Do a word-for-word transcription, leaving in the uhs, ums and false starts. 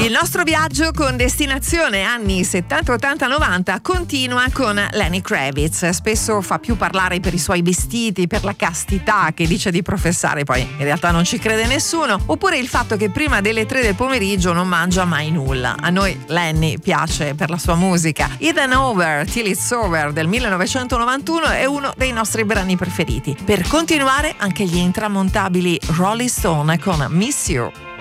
Il nostro viaggio con destinazione anni settanta, ottanta, novanta continua con Lenny Kravitz. Spesso fa più parlare per i suoi vestiti, per la castità che dice di professare, poi in realtà non ci crede nessuno, oppure il fatto che prima delle tre del pomeriggio non mangia mai nulla. A noi Lenny piace per la sua musica. It and Over Till It's Over del millenovecentonovantuno è uno dei nostri brani preferiti. Per continuare anche gli intramontabili Rolling Stone con Miss You.